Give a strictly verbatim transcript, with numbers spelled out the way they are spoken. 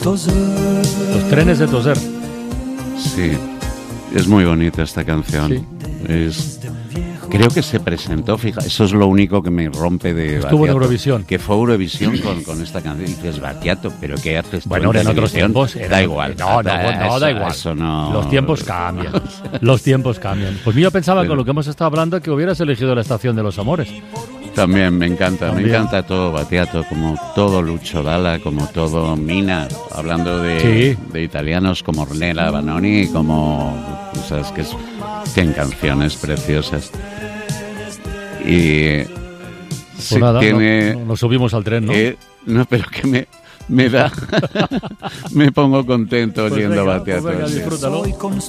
Los trenes de Toser. Sí, es muy bonita esta canción. Sí. Es... Creo que se presentó, fija, eso es lo único que me rompe de Estuvo Battiato, en Eurovisión. que fue Eurovisión con, con esta canción. Y dices, Battiato, ¿pero qué haces tú Bueno, en otros televisión? tiempos era- Da igual. No, no, da, no, eso, da igual. Eso no... Los tiempos cambian. Los tiempos cambian. Pues yo pensaba Pero- con lo que hemos estado hablando que hubieras elegido La Estación de los Amores. También me encanta, También. me encanta todo Battiato, como todo Lucio Dalla, como todo Mina, hablando de, Sí. de italianos como Ornella Vanoni, como, o sea, es que es, tienen canciones preciosas. Y Pues sí, nada, tiene, no- no- nos subimos al tren, ¿no? eh, no, pero que me, me da, me pongo contento Pues oyendo venga, Battiato. pues venga, sí. disfrútalo.